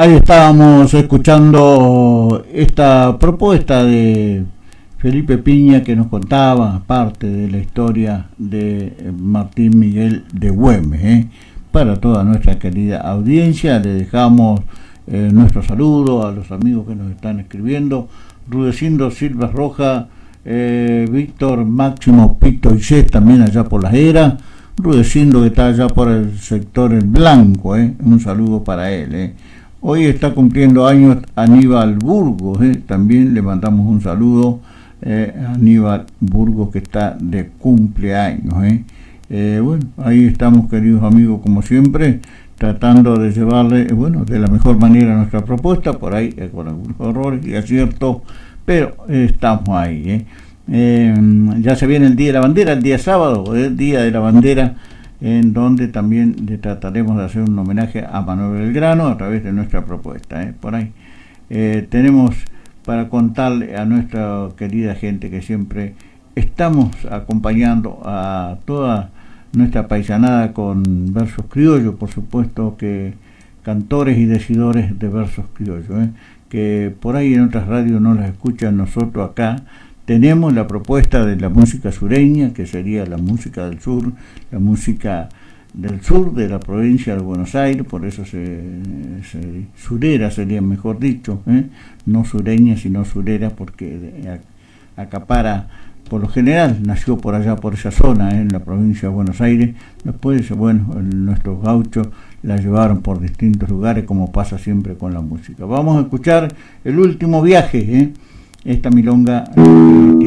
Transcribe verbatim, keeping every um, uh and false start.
ahí estábamos escuchando esta propuesta de Felipe Piña, que nos contaba parte de la historia de Martín Miguel de Güemes. ¿eh? Para toda nuestra querida audiencia le dejamos eh, nuestro saludo a los amigos que nos están escribiendo: Rudecindo Silva Roja, eh, Víctor Máximo Pito Isés, también allá por las Heras. Rudecindo, que está allá por el sector El Blanco, ¿eh? un saludo para él. ¿eh? Hoy está cumpliendo años Aníbal Burgos, ¿eh? también le mandamos un saludo eh, a Aníbal Burgos, que está de cumpleaños. ¿eh? Eh, bueno, ahí estamos, queridos amigos, como siempre, tratando de llevarle, bueno, de la mejor manera nuestra propuesta, por ahí eh, con algunos errores y aciertos, pero eh, estamos ahí. ¿eh? Eh, ya se viene el Día de la Bandera, el día sábado, el Día de la Bandera, en donde también le trataremos de hacer un homenaje a Manuel Belgrano a través de nuestra propuesta. ¿eh? Por ahí eh, tenemos para contarle a nuestra querida gente que siempre estamos acompañando a toda nuestra paisanada con versos criollos, por supuesto, que cantores y decidores de versos criollos, ¿eh? que por ahí en otras radios no las escuchan. Nosotros acá tenemos la propuesta de la música sureña, que sería la música del sur, la música del sur de la provincia de Buenos Aires, por eso se, se surera sería mejor dicho, ¿eh? no sureña sino surera, porque acapara, por lo general nació por allá, por esa zona, ¿eh? en la provincia de Buenos Aires. Después, bueno, nuestros gauchos la llevaron por distintos lugares, como pasa siempre con la música. Vamos a escuchar El Último Viaje, ¿eh? esta milonga.